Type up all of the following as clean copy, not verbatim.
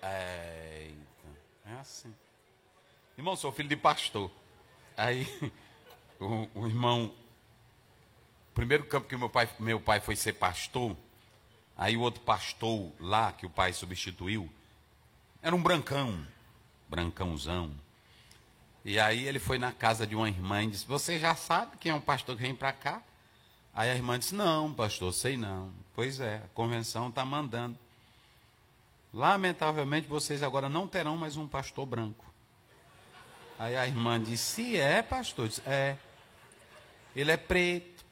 É assim. Irmão, sou filho de pastor. Aí, o irmão... Primeiro campo que meu pai foi ser pastor, aí o outro pastor lá, que o pai substituiu, era um brancãozão. E aí ele foi na casa de uma irmã e disse, você já sabe quem é um pastor que vem para cá? Aí a irmã disse, não, pastor, sei não. Pois é, a convenção está mandando. Lamentavelmente, vocês agora não terão mais um pastor branco. Aí a irmã disse, pastor? Disse, ele é preto.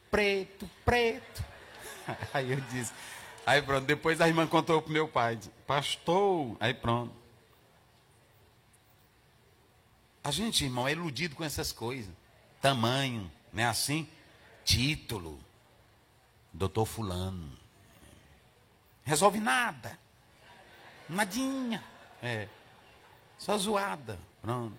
Aí eu disse, aí pronto, depois a irmã contou para o meu pai, disse, pastor, aí pronto. A gente, irmão, é iludido com essas coisas. Tamanho, não é assim? Título, doutor fulano. Resolve nada. Nadinha. Só zoada. Pronto.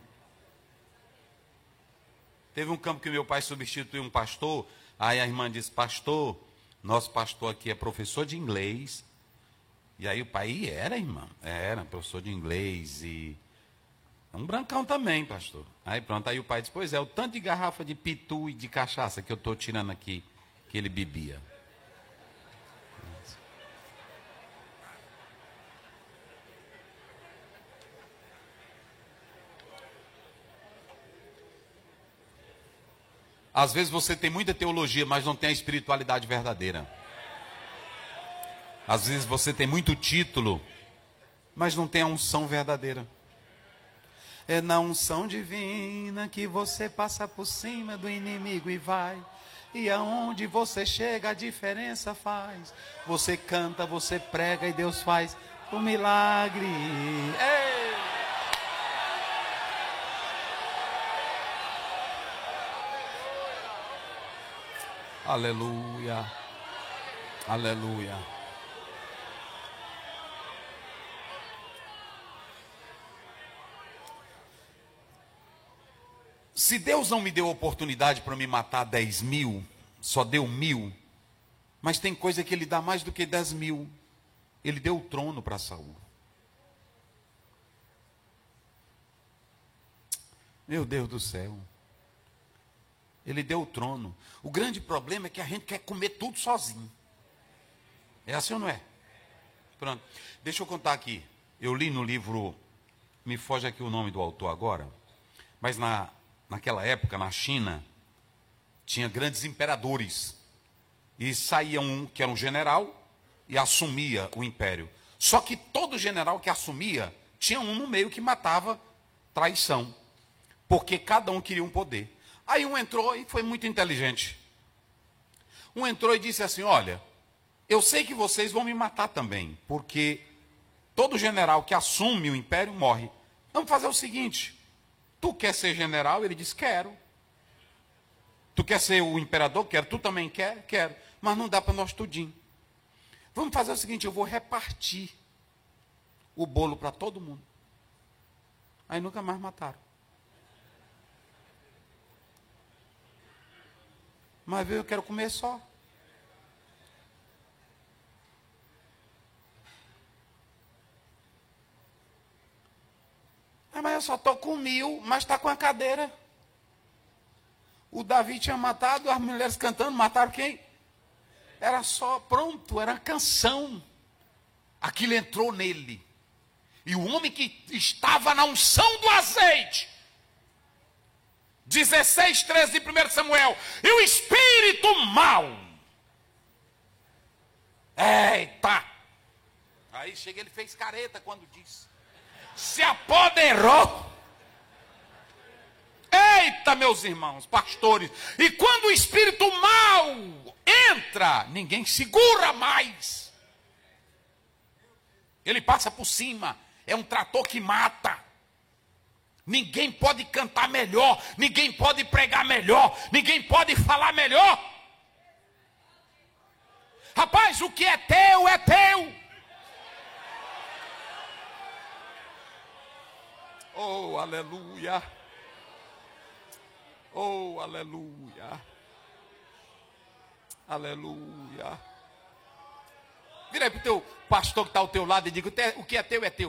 Teve um campo que meu pai substituiu um pastor. Aí a irmã disse, pastor, nosso pastor aqui é professor de inglês. E aí o pai, irmã, era professor de inglês e... É um brancão também, pastor. Aí pronto, aí o pai disse, pois é, o tanto de garrafa de pitu e de cachaça que eu estou tirando aqui, que ele bebia. Às vezes você tem muita teologia, mas não tem a espiritualidade verdadeira. Às vezes você tem muito título, mas não tem a unção verdadeira. É na unção divina que você passa por cima do inimigo e vai. E aonde você chega a diferença faz. Você canta, você prega e Deus faz o milagre. Ei! Aleluia. Aleluia. Se Deus não me deu oportunidade para me matar 10 mil, só deu 1000, mas tem coisa que Ele dá mais do que 10 mil. Ele deu o trono para Saul. Meu Deus do céu. Ele deu o trono. O grande problema é que a gente quer comer tudo sozinho. É assim ou não é? Pronto. Deixa eu contar aqui. Eu li no livro, me foge aqui o nome do autor agora, mas naquela época, na China, tinha grandes imperadores. E saía um que era um general e assumia o império. Só que todo general que assumia, tinha um no meio que matava traição. Porque cada um queria um poder. Aí um entrou e foi muito inteligente. Um entrou e disse assim, olha, eu sei que vocês vão me matar também, porque todo general que assume o império morre. Vamos fazer o seguinte, tu quer ser general? Ele disse, quero. Tu quer ser o imperador? Quero. Tu também quer? Quero. Mas não dá para nós tudinho. Vamos fazer o seguinte, eu vou repartir o bolo para todo mundo. Aí nunca mais mataram. Mas eu quero comer só. Mas eu só estou com 1000, mas está com a cadeira. O Davi tinha matado, as mulheres cantando, mataram quem? Era só, pronto, era canção. Aquilo entrou nele. E o homem que estava na unção do azeite, 16:13 de 1 Samuel, e o espírito mau. Eita! Aí chega, ele fez careta quando disse. Se apoderou. Eita, meus irmãos, pastores. E quando o espírito mau entra, ninguém segura mais. Ele passa por cima. É um trator que mata. Ninguém pode cantar melhor. Ninguém pode pregar melhor. Ninguém pode falar melhor. Rapaz, o que é teu é teu. Oh, aleluia. Oh, aleluia. Aleluia. Vira aí para o teu pastor que está ao teu lado e diga, o que é teu é teu.